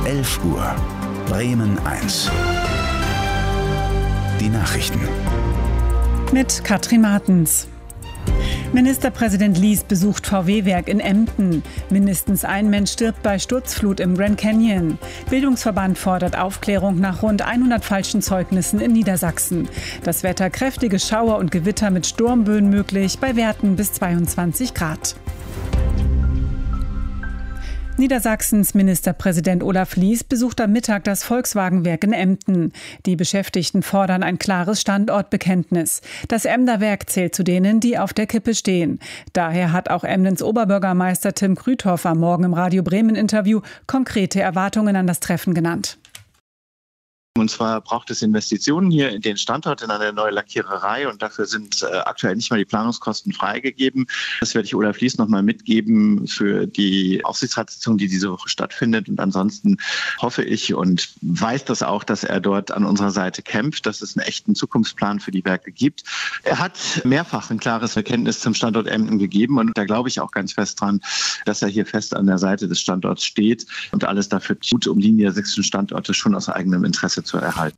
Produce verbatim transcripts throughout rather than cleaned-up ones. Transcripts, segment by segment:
elf Uhr. Bremen eins. Die Nachrichten. Mit Katrin Martens. Ministerpräsident Lies besucht V W-Werk in Emden. Mindestens ein Mensch stirbt bei Sturzflut im Grand Canyon. Bildungsverband fordert Aufklärung nach rund hundert falschen Zeugnissen in Niedersachsen. Das Wetter: kräftige Schauer und Gewitter mit Sturmböen möglich, bei Werten bis zweiundzwanzig Grad. Niedersachsens Ministerpräsident Olaf Lies besucht am Mittag das Volkswagen-Werk in Emden. Die Beschäftigten fordern ein klares Standortbekenntnis. Das Emder Werk zählt zu denen, die auf der Kippe stehen. Daher hat auch Emdens Oberbürgermeister Tim Krüthoff am Morgen im Radio Bremen-Interview konkrete Erwartungen an das Treffen genannt. Und zwar braucht es Investitionen hier in den Standort, in eine neue Lackiererei, und dafür sind äh, aktuell nicht mal die Planungskosten freigegeben. Das werde ich Olaf Lies noch mal mitgeben für die Aufsichtsratssitzung, die diese Woche stattfindet. Und ansonsten hoffe ich und weiß das auch, dass er dort an unserer Seite kämpft, dass es einen echten Zukunftsplan für die Werke gibt. Er hat mehrfach ein klares Bekenntnis zum Standort Emden gegeben, und da glaube ich auch ganz fest dran, dass er hier fest an der Seite des Standorts steht und alles dafür tut, um die niedersächsischen Standorte schon aus eigenem Interesse zu erhalten.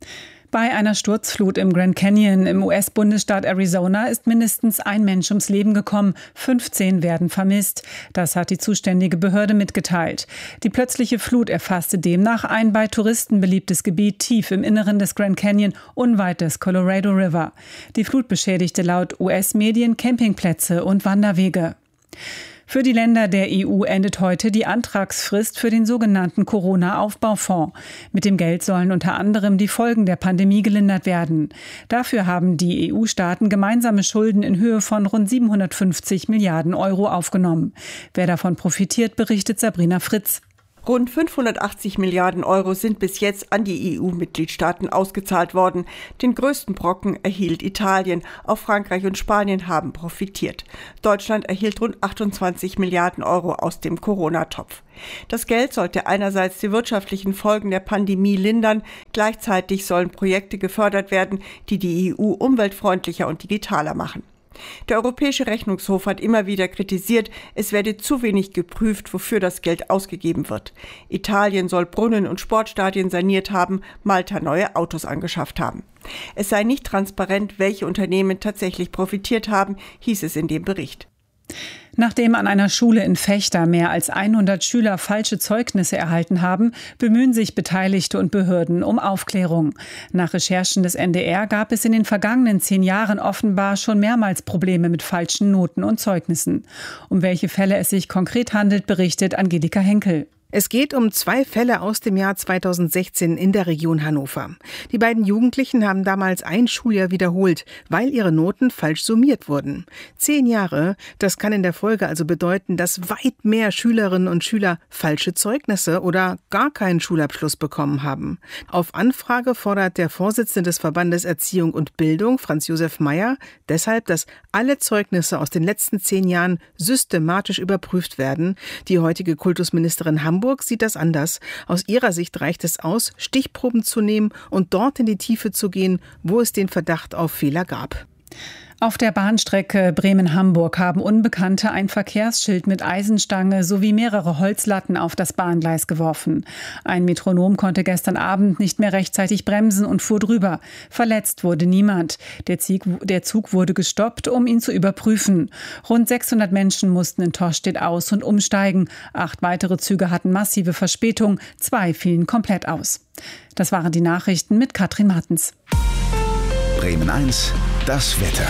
Bei einer Sturzflut im Grand Canyon im U S-Bundesstaat Arizona ist mindestens ein Mensch ums Leben gekommen, fünfzehn werden vermisst. Das hat die zuständige Behörde mitgeteilt. Die plötzliche Flut erfasste demnach ein bei Touristen beliebtes Gebiet tief im Inneren des Grand Canyon, unweit des Colorado River. Die Flut beschädigte laut U S-Medien Campingplätze und Wanderwege. Für die Länder der E U endet heute die Antragsfrist für den sogenannten Corona-Aufbaufonds. Mit dem Geld sollen unter anderem die Folgen der Pandemie gelindert werden. Dafür haben die E U-Staaten gemeinsame Schulden in Höhe von rund siebenhundertfünfzig Milliarden Euro aufgenommen. Wer davon profitiert, berichtet Sabrina Fritz. Rund fünfhundertachtzig Milliarden Euro sind bis jetzt an die E U-Mitgliedstaaten ausgezahlt worden. Den größten Brocken erhielt Italien. Auch Frankreich und Spanien haben profitiert. Deutschland erhielt rund achtundzwanzig Milliarden Euro aus dem Corona-Topf. Das Geld sollte einerseits die wirtschaftlichen Folgen der Pandemie lindern. Gleichzeitig sollen Projekte gefördert werden, die die E U umweltfreundlicher und digitaler machen. Der Europäische Rechnungshof hat immer wieder kritisiert, es werde zu wenig geprüft, wofür das Geld ausgegeben wird. Italien soll Brunnen und Sportstadien saniert haben, Malta neue Autos angeschafft haben. Es sei nicht transparent, welche Unternehmen tatsächlich profitiert haben, hieß es in dem Bericht. Nachdem an einer Schule in Vechta mehr als hundert Schüler falsche Zeugnisse erhalten haben, bemühen sich Beteiligte und Behörden um Aufklärung. Nach Recherchen des N D R gab es in den vergangenen zehn Jahren offenbar schon mehrmals Probleme mit falschen Noten und Zeugnissen. Um welche Fälle es sich konkret handelt, berichtet Angelika Henkel. Es geht um zwei Fälle aus dem Jahr zweitausendsechzehn in der Region Hannover. Die beiden Jugendlichen haben damals ein Schuljahr wiederholt, weil ihre Noten falsch summiert wurden. Zehn Jahre, das kann in der Folge also bedeuten, dass weit mehr Schülerinnen und Schüler falsche Zeugnisse oder gar keinen Schulabschluss bekommen haben. Auf Anfrage fordert der Vorsitzende des Verbandes Erziehung und Bildung, Franz Josef Meyer, deshalb, dass alle Zeugnisse aus den letzten zehn Jahren systematisch überprüft werden. Die heutige Kultusministerin Hamburg sieht das anders. Aus ihrer Sicht reicht es aus, Stichproben zu nehmen und dort in die Tiefe zu gehen, wo es den Verdacht auf Fehler gab. Auf der Bahnstrecke Bremen-Hamburg haben Unbekannte ein Verkehrsschild mit Eisenstange sowie mehrere Holzlatten auf das Bahngleis geworfen. Ein Metronom konnte gestern Abend nicht mehr rechtzeitig bremsen und fuhr drüber. Verletzt wurde niemand. Der Zug, der Zug wurde gestoppt, um ihn zu überprüfen. Rund sechshundert Menschen mussten in Tostedt aus- und umsteigen. Acht weitere Züge hatten massive Verspätung. Zwei fielen komplett aus. Das waren die Nachrichten mit Katrin Martens. Bremen eins, das Wetter.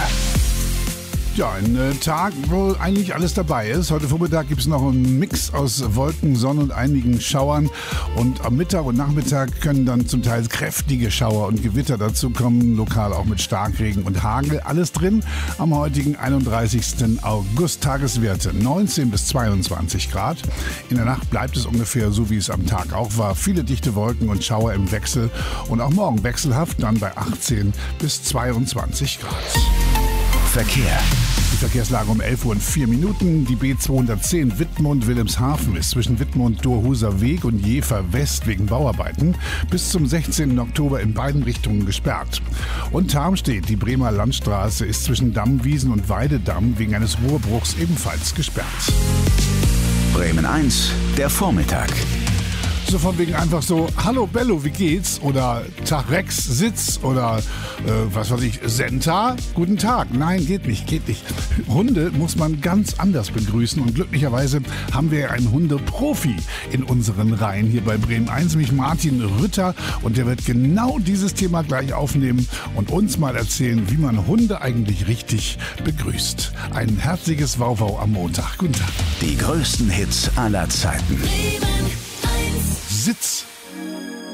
Ja, ein äh, Tag, wo eigentlich alles dabei ist. Heute Vormittag gibt es noch einen Mix aus Wolken, Sonne und einigen Schauern. Und am Mittag und Nachmittag können dann zum Teil kräftige Schauer und Gewitter dazu kommen. Lokal auch mit Starkregen und Hagel. Alles drin am heutigen einunddreißigsten August. Tageswerte neunzehn bis zweiundzwanzig Grad. In der Nacht bleibt es ungefähr so, wie es am Tag auch war. Viele dichte Wolken und Schauer im Wechsel. Und auch morgen wechselhaft, dann bei achtzehn bis zweiundzwanzig Grad. Verkehr. Die Verkehrslage um elf Uhr und vier Minuten. Die B zweihundertzehn Wittmund-Wilhelmshaven ist zwischen Wittmund-Dorhuser Weg und Jever West wegen Bauarbeiten bis zum sechzehnten Oktober in beiden Richtungen gesperrt. Und Tarmstedt, die Bremer Landstraße, ist zwischen Dammwiesen und Weidedamm wegen eines Rohrbruchs ebenfalls gesperrt. Bremen eins, der Vormittag. so von wegen einfach so, hallo Bello, wie geht's? Oder Tag Rex, Sitz oder äh, was weiß ich, Senta, guten Tag. Nein, geht nicht, geht nicht. Hunde muss man ganz anders begrüßen und glücklicherweise haben wir einen Hundeprofi in unseren Reihen hier bei Bremen eins, nämlich Martin Rütter, und der wird genau dieses Thema gleich aufnehmen und uns mal erzählen, wie man Hunde eigentlich richtig begrüßt. Ein herzliches Wauwau am Montag. Guten Tag. Die größten Hits aller Zeiten. Sitz.